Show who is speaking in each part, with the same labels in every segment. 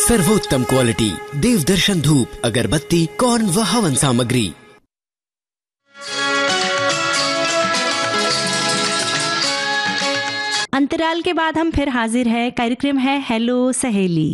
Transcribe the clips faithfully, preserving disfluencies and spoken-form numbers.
Speaker 1: सर्वोत्तम क्वालिटी देव दर्शन धूप, अगरबत्ती, कौन व हवन सामग्री।
Speaker 2: अंतराल के बाद हम फिर हाजिर है। कार्यक्रम है हेलो सहेली।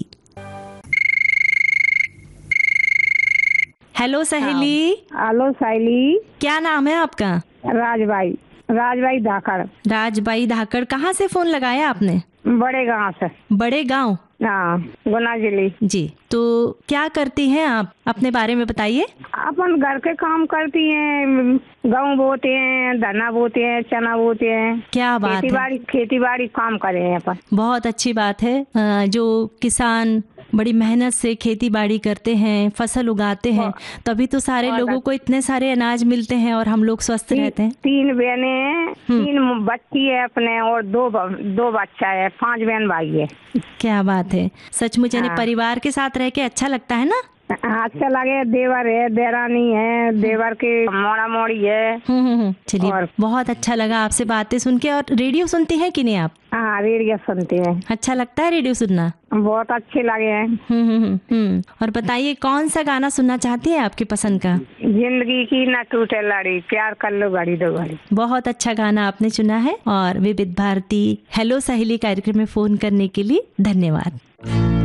Speaker 2: हेलो सहेली।
Speaker 3: हेलो सहेली।
Speaker 2: क्या नाम है आपका?
Speaker 3: राजबाई। राजबाई धाकड़।
Speaker 2: राजबाई धाकड़। कहाँ से फोन लगाया आपने?
Speaker 3: बड़े गांव से।
Speaker 2: बड़े गांव?
Speaker 3: हाँ, गुना जिले।
Speaker 2: जी, तो क्या करती हैं आप? अपने बारे में बताइए।
Speaker 3: अपन घर के काम करती हैं, गेहूँ बोते हैं, धना बोते हैं, चना बोते हैं।
Speaker 2: क्या बात
Speaker 3: खेती बाड़ी खेती बाड़ी काम करे हैं अपन।
Speaker 2: बहुत अच्छी बात है। जो किसान बड़ी मेहनत से खेती बाड़ी करते हैं, फसल उगाते हैं, तभी तो सारे लोगों को इतने सारे अनाज मिलते हैं और हम लोग स्वस्थ रहते हैं।
Speaker 3: तीन बहनें हैं, तीन बच्ची है अपने और दो दो बच्चा है, पांच बहन भाई है। क्या
Speaker 2: बात है। सचमुच यानी परिवार के साथ रह के अच्छा लगता है ना?
Speaker 3: अच्छा लगे। देवर है, देरानी है, देवर के मोड़ा मोड़ी है।
Speaker 2: चलिए, बहुत अच्छा लगा आपसे बातें सुन के। और रेडियो सुनती हैं कि नहीं आप?
Speaker 3: हाँ, रेडियो सुनते हैं।
Speaker 2: अच्छा लगता है रेडियो सुनना?
Speaker 3: बहुत अच्छे लगे हैं।
Speaker 2: हम्म हम्म और बताइए, कौन सा गाना सुनना चाहती है आपकी पसंद का?
Speaker 3: जिंदगी की न टूटे लड़ी, प्यार कर लो घड़ी दो घड़ी।
Speaker 2: बहुत अच्छा गाना आपने चुना है। और विविध भारती हेलो सहेली कार्यक्रम में फोन करने के लिए धन्यवाद।